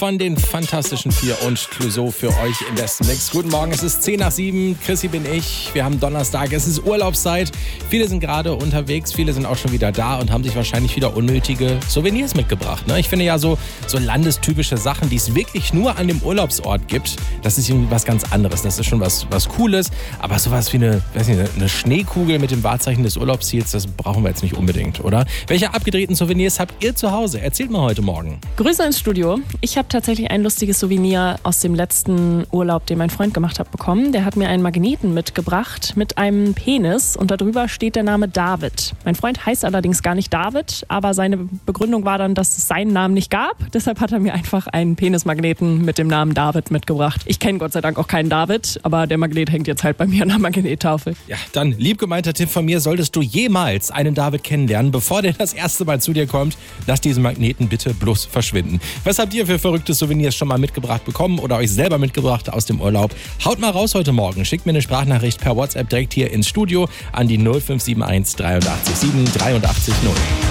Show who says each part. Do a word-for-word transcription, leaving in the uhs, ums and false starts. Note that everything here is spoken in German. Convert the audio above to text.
Speaker 1: von den Fantastischen Vier und Clouseau für euch im besten Mix. Guten Morgen, es ist zehn nach sieben. Chrissy bin ich. Wir haben Donnerstag, es ist Urlaubszeit. Viele sind gerade unterwegs, viele sind auch schon wieder da und haben sich wahrscheinlich wieder unnötige Souvenirs mitgebracht. Ne? Ich finde ja so, so landestypische Sachen, die es wirklich nur an dem Urlaubsort gibt, das ist irgendwie was ganz anderes. Das ist schon was, was Cooles. Aber sowas wie eine, weiß nicht, eine Schneekugel mit dem Wahrzeichen des Urlaubsziels, das brauchen wir jetzt nicht unbedingt, oder? Welche abgedrehten Souvenirs habt ihr zu Hause? Erzählt mal heute Morgen.
Speaker 2: Grüße ins Studio. Ich habe tatsächlich ein lustiges Souvenir aus dem letzten Urlaub, den mein Freund gemacht hat, bekommen. Der hat mir einen Magneten mitgebracht mit einem Penis und darüber steht der Name David. Mein Freund heißt allerdings gar nicht David, aber seine Begründung war dann, dass es seinen Namen nicht gab. Deshalb hat er mir einfach einen Penismagneten mit dem Namen David mitgebracht. Ich kenne Gott sei Dank auch keinen David, aber der Magnet hängt jetzt halt bei mir an der Magnettafel.
Speaker 1: Ja, dann lieb gemeinter Tipp von mir, solltest du jemals einen David kennenlernen, bevor der das erste Mal zu dir kommt, lass diesen Magneten bitte bloß verschwinden. Was habt ihr für verrückte Souvenirs schon mal mitgebracht bekommen oder euch selber mitgebracht aus dem Urlaub? Haut mal raus heute Morgen. Schickt mir eine Sprachnachricht per WhatsApp direkt hier ins Studio an die null fünf sieben eins dreiundachtzig sieben dreiundachtzig null.